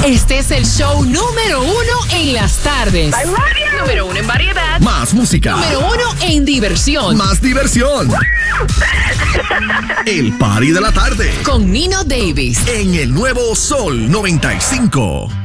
Este es el show número 1 en las tardes. I love you. Número 1 en variedad. Más música. Número 1 en diversión. Más diversión. El Party de la tarde. Con Nino Davis. En el nuevo Sol 95.